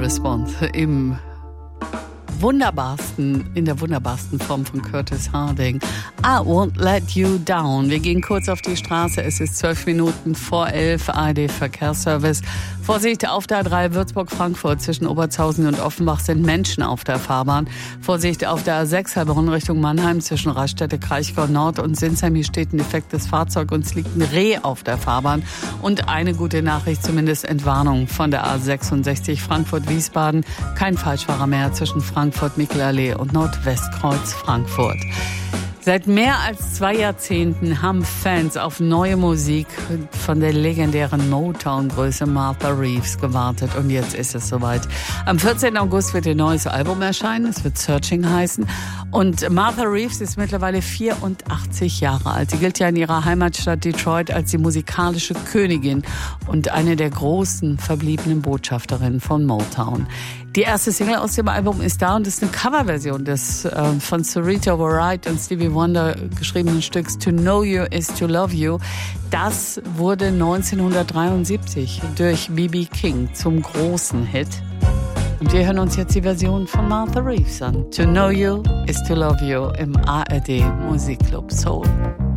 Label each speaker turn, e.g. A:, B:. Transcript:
A: Respond in der wunderbarsten Form von Curtis Harding. I won't let you down. Wir gehen kurz auf die Straße. Es ist 12 Minuten vor 11. ARD Verkehrsservice. Vorsicht auf der A3 Würzburg-Frankfurt zwischen Obertshausen und Offenbach sind Menschen auf der Fahrbahn. Vorsicht auf der A6 Heilbronn Richtung Mannheim zwischen Raststätte, Kraichgau Nord und Sinsheim. Hier steht ein defektes Fahrzeug und es liegt ein Reh auf der Fahrbahn. Und eine gute Nachricht, zumindest Entwarnung von der A66 Frankfurt-Wiesbaden. Kein Falschfahrer mehr zwischen Frankfurt-Michelallee und Nordwestkreuz Frankfurt. Seit mehr als 2 Jahrzehnten haben Fans auf neue Musik von der legendären Motown-Größe Martha Reeves gewartet. Und jetzt ist es soweit. Am 14. August wird ihr neues Album erscheinen. Es wird Searching heißen. Und Martha Reeves ist mittlerweile 84 Jahre alt. Sie gilt ja in ihrer Heimatstadt Detroit als die musikalische Königin und eine der großen verbliebenen Botschafterinnen von Motown. Die erste Single aus dem Album ist da und ist eine Coverversion des von Sarita Wright und Stevie Wonder geschriebenen Stücks To Know You Is To Love You. Das wurde 1973 durch B.B. King zum großen Hit. Und wir hören uns jetzt die Version von Martha Reeves an. To Know You Is To Love You im ARD Musikclub Soul.